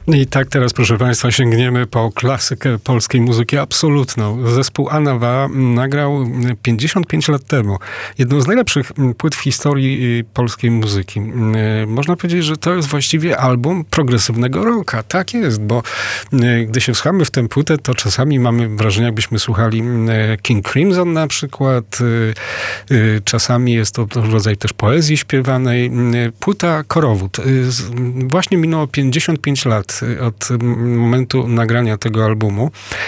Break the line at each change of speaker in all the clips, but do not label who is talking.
I tak teraz, proszę Państwa, sięgniemy po klasykę polskiej muzyki absolutną. Zespół Anawa nagrał 55 lat temu jedną z najlepszych płyt w historii polskiej muzyki. Można powiedzieć, że to jest właściwie album progresywnego rocka. Tak jest, bo gdy się wsłuchamy w tę płytę, to czasami mamy wrażenie, jakbyśmy słuchali King Crimson na przykład. Czasami jest to rodzaj też poezji śpiewanej. Płyta Korowód. Właśnie minęło 55 lat od momentu nagrania tego albumu.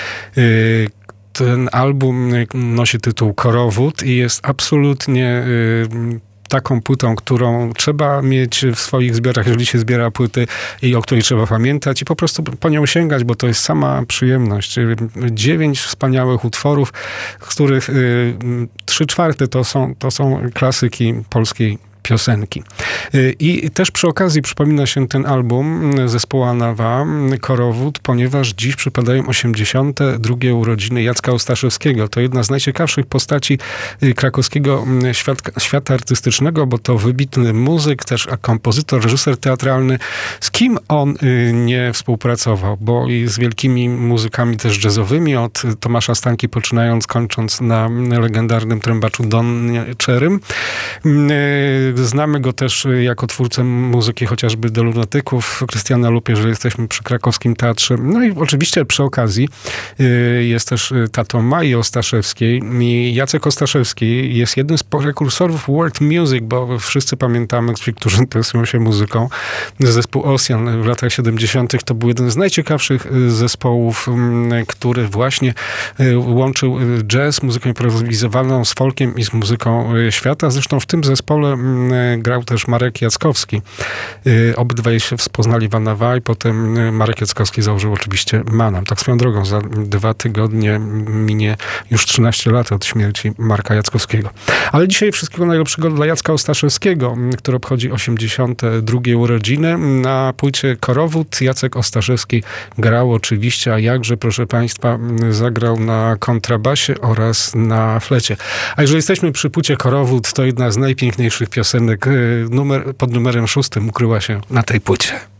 Ten album nosi tytuł Korowód i jest absolutnie taką płytą, którą trzeba mieć w swoich zbiorach, jeżeli się zbiera płyty i o której trzeba pamiętać i po prostu po nią sięgać, bo to jest sama przyjemność. 9 wspaniałych utworów, z których 3/4 to są klasyki polskiej piosenki. I też przy okazji przypomina się ten album zespołu Anawa, Korowód, ponieważ dziś przypadają 82. urodziny Jacka Ostaszewskiego. To jedna z najciekawszych postaci krakowskiego świata artystycznego, bo to wybitny muzyk, też kompozytor, reżyser teatralny. Z kim on nie współpracował, bo i z wielkimi muzykami też jazzowymi, od Tomasza Stańki poczynając, kończąc na legendarnym trębaczu Donie Czerym. Znamy go też jako twórcę muzyki chociażby do Lunatyków, Krystiana Lupie, że jesteśmy przy krakowskim teatrze. No i oczywiście przy okazji jest też tatą Mai Ostaszewskiej. I Jacek Ostaszewski jest jednym z prekursorów world music, bo wszyscy pamiętamy, ci, którzy interesują się muzyką, zespół Ocean w latach 70. To był jeden z najciekawszych zespołów, który właśnie łączył jazz, muzykę improwizowaną z folkiem i z muzyką świata. Zresztą w tym zespole grał też Marek Jackowski. Obydwaj się poznali w Anawa i potem Marek Jackowski założył oczywiście Manam. Tak swoją drogą, za 2 tygodnie minie już 13 lat od śmierci Marka Jackowskiego. Ale dzisiaj wszystkiego najlepszego dla Jacka Ostaszewskiego, który obchodzi 82. urodziny. Na płycie Korowód Jacek Ostaszewski grał oczywiście, a jakże, proszę Państwa, zagrał na kontrabasie oraz na flecie. A jeżeli jesteśmy przy płycie Korowód, to jedna z najpiękniejszych piosenek pod numerem 6 ukryła się na tej płycie.